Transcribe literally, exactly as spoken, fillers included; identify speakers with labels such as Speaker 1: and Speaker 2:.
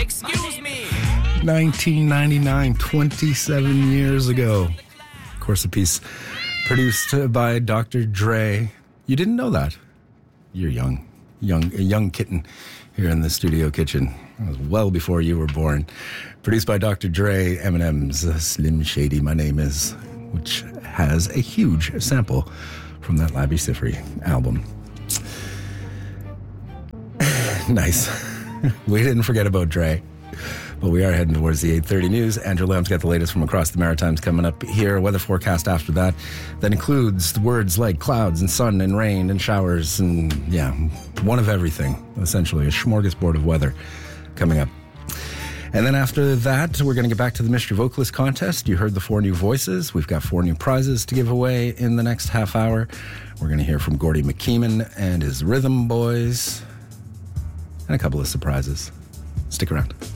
Speaker 1: Excuse me.
Speaker 2: nineteen ninety-nine, twenty-seven years ago. Of course, a piece produced by Doctor Dre. You didn't know that? You're young. Young, a young kitten here in the studio kitchen. It was well before you were born. Produced by Doctor Dre, Eminem's Slim Shady, My Name Is, which has a huge sample from that Labby Sifry album. Nice. We didn't forget about Dre. But we are heading towards the eight thirty news. Andrew Lamb's got the latest from across the Maritimes coming up here. Weather forecast after that. That includes words like clouds and sun and rain and showers and, yeah, one of everything. Essentially, a smorgasbord of weather coming up. And then after that, we're going to get back to the Mystery Vocalist Contest. You heard the four new voices. We've got four new prizes to give away in the next half hour. We're going to hear from Gordy McKeeman and his Rhythm Boys. And a couple of surprises. Stick around.